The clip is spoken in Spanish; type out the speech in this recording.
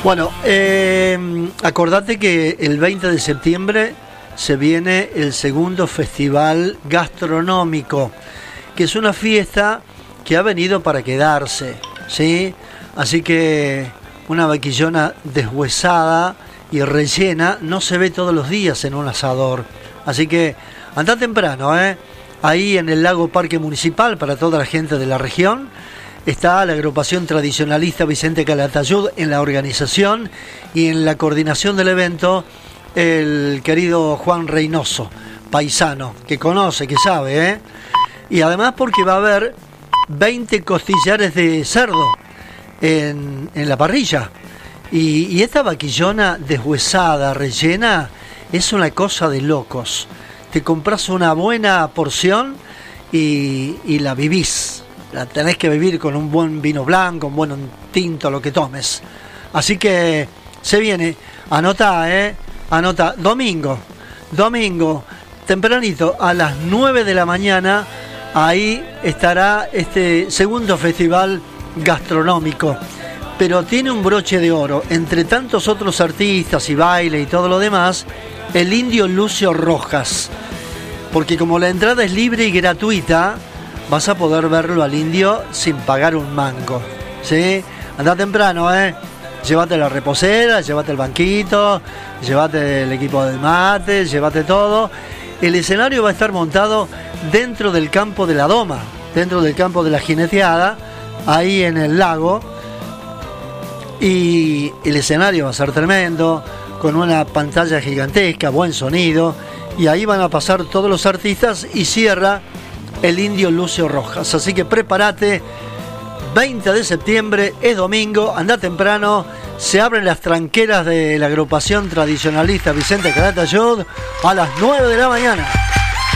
Bueno, acordate que el 20 de septiembre se viene el segundo festival gastronómico, que es una fiesta que ha venido para quedarse, ¿sí? Así que una vaquillona deshuesada y rellena no se ve todos los días en un asador. Así que anda temprano, ahí en el Lago Parque Municipal, para toda la gente de la región. Está la agrupación tradicionalista Vicente Calatayud en la organización, y en la coordinación del evento el querido Juan Reynoso, paisano, que conoce, que sabe, y además porque va a haber 20 costillares de cerdo en la parrilla, y esta vaquillona deshuesada, rellena, es una cosa de locos. Te compras una buena porción y la vivís. La tenés que vivir con un buen vino blanco, un buen tinto, lo que tomes. Así que se viene, anota, domingo, tempranito, a las 9 de la mañana, ahí estará este segundo festival gastronómico. Pero tiene un broche de oro, entre tantos otros artistas y baile y todo lo demás, el indio Lucio Rojas. Porque como la entrada es libre y gratuita, vas a poder verlo al indio sin pagar un mango, ¿sí? Anda temprano, llévate la reposera, llévate el banquito, llévate el equipo de mate, llévate todo. El escenario va a estar montado dentro del campo de la Doma, dentro del campo de la Jineteada, ahí en el lago, y el escenario va a ser tremendo, con una pantalla gigantesca, buen sonido, y ahí van a pasar todos los artistas, y cierra el indio Lucio Rojas. Así que prepárate, 20 de septiembre, es domingo, anda temprano, se abren las tranqueras de la agrupación tradicionalista Vicente Calatayud a las 9 de la mañana.